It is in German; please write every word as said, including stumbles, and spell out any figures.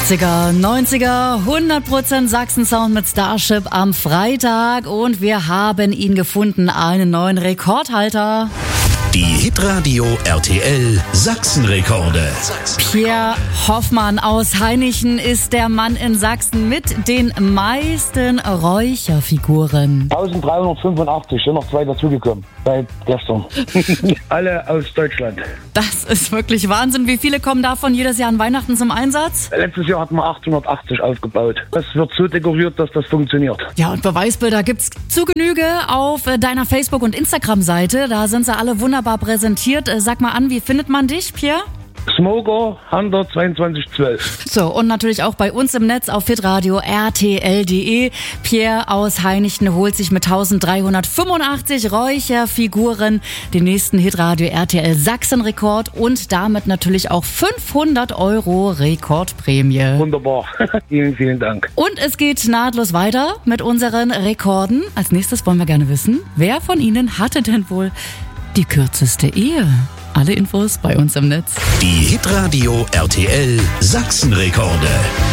achtziger, neunziger, hundert Prozent Sachsen-Sound mit Starship am Freitag und wir haben ihn gefunden, einen neuen Rekordhalter. Die Hitradio R T L Sachsen-Rekorde. Pierre Hoffmann aus Hainichen ist der Mann in Sachsen mit den meisten Räucherfiguren. dreizehnhundertfünfundachtzig, sind noch zwei dazugekommen seit gestern. Alle aus Deutschland. Das ist wirklich Wahnsinn. Wie viele kommen davon jedes Jahr an Weihnachten zum Einsatz? Letztes Jahr hatten wir achthundertachtzig aufgebaut. Das wird so dekoriert, dass das funktioniert. Ja, und Beweisbilder gibt's zu Genüge auf deiner Facebook- und Instagram-Seite. Da sind sie alle wunderbar präsentiert. Sag mal an, wie findet man dich, Pierre? Smoker Hunter zweiundzwanzig zwölf. So, und natürlich auch bei uns im Netz auf hitradio R T L punkt de. Pierre aus Hainichen holt sich mit dreizehnhundertfünfundachtzig Räucherfiguren den nächsten Hitradio R T L Sachsen-Rekord und damit natürlich auch fünfhundert Euro Rekordprämie. Wunderbar. Vielen, vielen Dank. Und es geht nahtlos weiter mit unseren Rekorden. Als nächstes wollen wir gerne wissen, wer von Ihnen hatte denn wohl die kürzeste Ehe? Alle Infos bei uns im Netz. Die Hitradio R T L Sachsen-Rekorde.